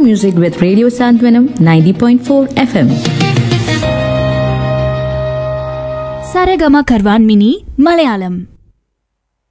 music with Radio Santwanam 90.4 FM. Saregama Karvan Mini Malayalam.